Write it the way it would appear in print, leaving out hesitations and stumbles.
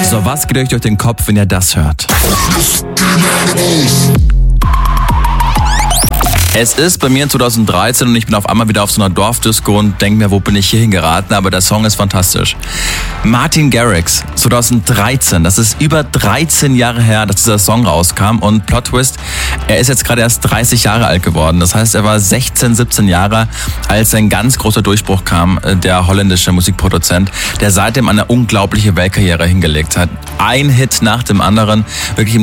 So, was geht euch durch den Kopf, wenn ihr das hört? Es ist bei mir 2013 und ich bin auf einmal wieder auf so einer Dorfdisco und denke mir, wo bin ich hier hingeraten? Aber der Song ist fantastisch. Martin Garrix, 2013, das ist über 13 Jahre her, dass dieser Song rauskam. Und Plot Twist, er ist jetzt gerade erst 30 Jahre alt geworden. Das heißt, er war 16, 17 Jahre, als ein ganz großer Durchbruch kam, der holländische Musikproduzent, der seitdem eine unglaubliche Weltkarriere hingelegt hat. Ein Hit nach dem anderen, wirklich im